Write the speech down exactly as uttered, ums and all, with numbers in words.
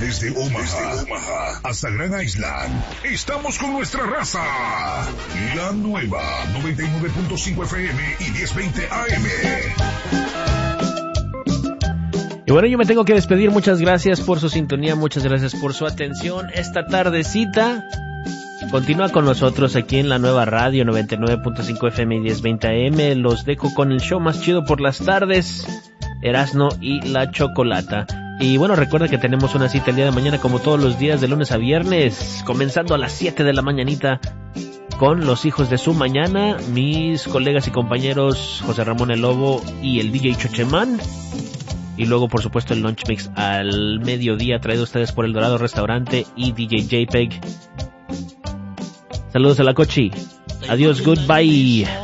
Desde Omaha, desde Omaha hasta Grand Island, estamos con nuestra raza. La nueva noventa y nueve punto cinco F M y diez veinte A M. Y bueno, yo me tengo que despedir. Muchas gracias por su sintonía, muchas gracias por su atención. Esta tardecita continúa con nosotros aquí en la nueva radio noventa y nueve punto cinco F M y diez veinte A M. Los dejo con el show más chido por las tardes, Erasno y la Chocolata. Y bueno, recuerda que tenemos una cita el día de mañana como todos los días de lunes a viernes, comenzando a las siete de la mañanita con los hijos de su mañana, mis colegas y compañeros José Ramón el Lobo y el D J Chochemán. Y luego, por supuesto, el Lunch Mix al mediodía, traído a ustedes por El Dorado Restaurante y D J JPEG. Saludos a la Cochi. Adiós, goodbye.